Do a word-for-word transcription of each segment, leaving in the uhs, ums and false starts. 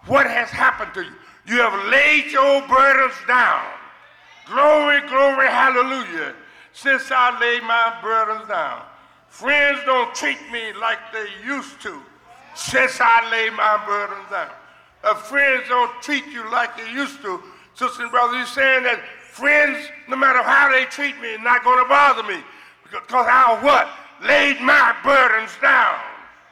what has happened to you. You have laid your burdens down. Glory, glory, hallelujah. Since I laid my burdens down. Friends don't treat me like they used to. Since I laid my burdens down. Uh, friends don't treat you like they used to. Sisters and brothers, he's saying that friends, no matter how they treat me, are not going to bother me. Because I what? Laid my burdens down.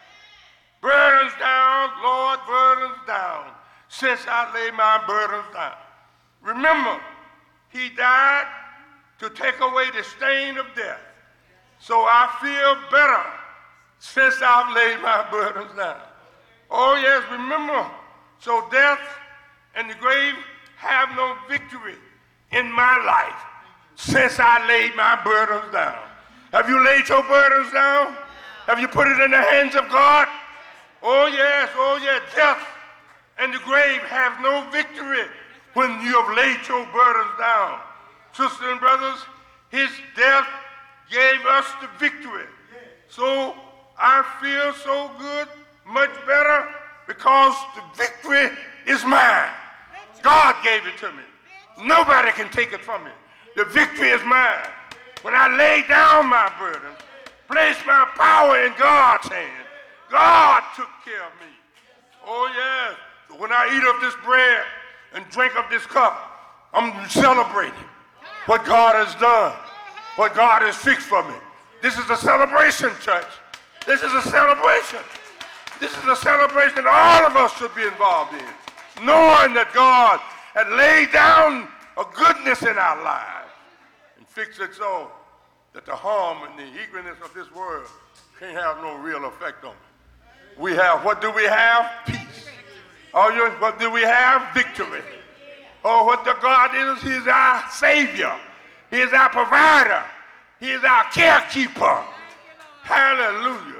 Burdens down, Lord, burdens down. Since I laid my burdens down. Remember, he died to take away the stain of death. So I feel better since I've laid my burdens down. Oh yes, remember, so death and the grave have no victory in my life since I laid my burdens down. Have you laid your burdens down? Have you put it in the hands of God? Oh yes, oh yes, death and the grave have no victory when you have laid your burdens down. Sisters and brothers, his death gave us the victory. So I feel so good, much better, because the victory is mine. God gave it to me. Nobody can take it from me. The victory is mine. When I lay down my burden, place my power in God's hand, God took care of me. Oh yes. When I eat of this bread and drink of this cup, I'm celebrating what God has done, what God has fixed for me. This is a celebration, church. This is a celebration. This is a celebration that all of us should be involved in, knowing that God had laid down a goodness in our lives and fixed it so that the harm and the eagerness of this world can't have no real effect on it. We have, what do we have? Peace. Oh, what do we have? Victory. Oh, what the God is, he is our Savior. He is our provider. He is our carekeeper. Hallelujah.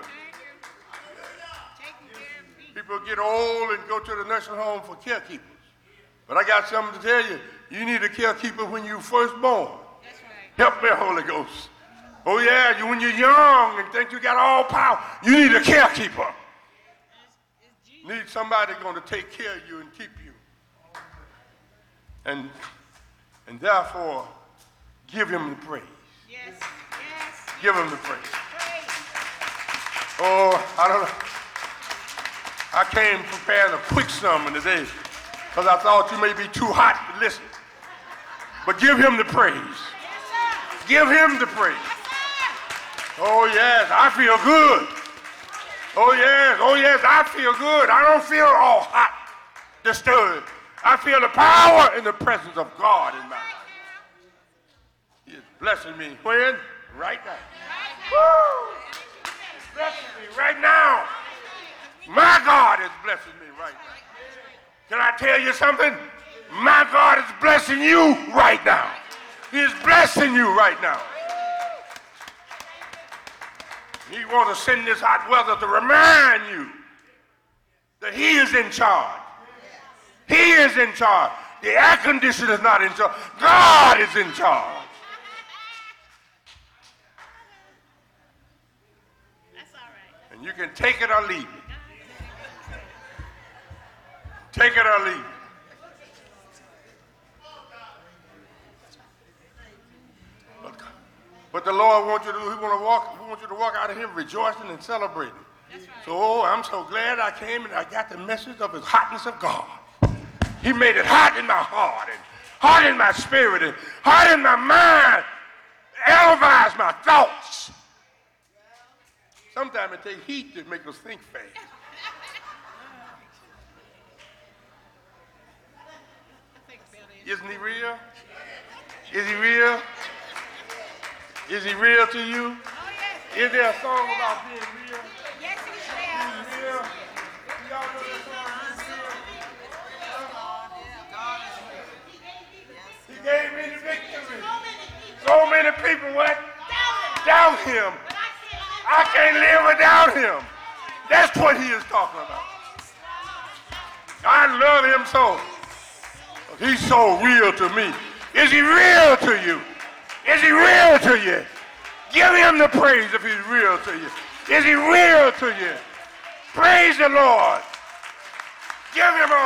People get old and go to the nursing home for carekeepers. But I got something to tell you. You need a carekeeper when you first born. That's right. Help me, Holy Ghost. Oh, yeah, you, when you're young and think you got all power, you need a carekeeper. Need somebody going to take care of you and keep you. And, and therefore, give him the praise. Yes, yes. Give him the praise. Praise. Oh, I don't know. I came preparing a quick sermon today because I thought you may be too hot to listen. But give him the praise. Yes, Give him the praise. Oh, yes, I feel good. Oh, yes, oh, yes, I feel good. I don't feel all hot, disturbed. I feel the power and the presence of God in my life. He is blessing me when? Right now. Woo! He's blessing me right now. My God is blessing me right now. Can I tell you something? My God is blessing you right now. He is blessing you right now. He wants to send this hot weather to remind you that he is in charge. He is in charge. The air conditioner is not in charge. God is in charge. that's all right. And you can take it or leave it. Take it or leave it. But, but the Lord wants you to do, he want to walk, he wants you to walk out of here rejoicing and celebrating. That's right. So oh, I'm so glad I came and I got the message of his hotness of God. He made it hot in my heart and hot in my spirit and hot in my mind. Elevates my thoughts. Sometimes it takes heat to make us think fast. I think about it. Isn't he real? Is he real? Is he real to you? Oh, yes. Is there a song about being real? Yes, it is. Being real? Y'all know that song? He gave me the victory. So many people what? Doubt him. I can't live without him. That's what he is talking about. I love him so. He's so real to me. Is he real to you? Is he real to you? Give him the praise if he's real to you. Is he real to you? Praise the Lord. Give him all.